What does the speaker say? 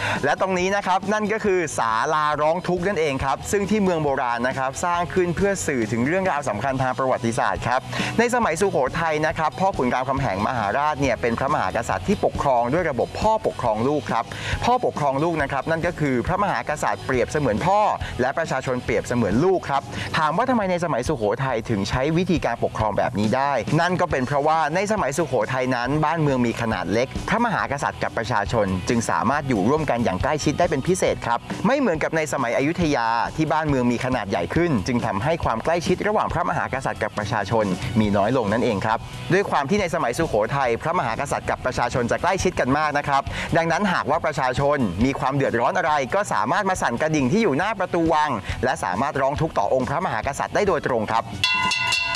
และตรงนี้นะครับนั่นก็คือศาลาร้องทุกข์นั่นเองครับซึ่งที่เมืองโบราณนะครับสร้างขึ้นเพื่อสื่อถึงเรื่องราวสำคัญทางประวัติศาสตร์ครับในสมัยสุโขทัยนะครับพ่อขุนรามคำแหงมหาราชเนี่ยเป็นพระมหากษัตริย์ที่ปกครองด้วยระบบพ่อปกครองลูกครับพ่อปกครองลูกนะครับนั่นก็คือพระมหากษัตริย์เปรียบเสมือนพ่อและประชาชนเปรียบเสมือนลูกครับถามว่าทำไมในสมัยสุโขทัยถึงใช้วิธีการปกครองแบบนี้ได้นั่นก็เป็นเพราะว่าในสมัยสุโขทัยนั้นบ้านเมืองมีขนาดเล็กพระมหากษัตริย์กับประชาชนจึงสามารถอยู่ร่วมกันอย่างใกล้ชิดได้เป็นพิเศษครับไม่เหมือนกับในสมัยอยุธยาที่บ้านเมืองมีขนาดใหญ่ขึ้นจึงทำให้ความใกล้ชิดระหว่างพระมหากษัตริย์กับประชาชนมีน้อยลงนั่นเองครับด้วยความที่ในสมัยสุโขทัยพระมหากษัตริย์กับประชาชนจะใกล้ชิดกันมากนะครับดังนั้นหากว่าประชาชนมีความเดือดร้อนอะไรก็สามารถมาสั่นกระดิ่งที่อยู่หน้าประตูวังและสามารถร้องทุกข์ต่อองค์พระมหากษัตริย์ได้โดยตรงครับ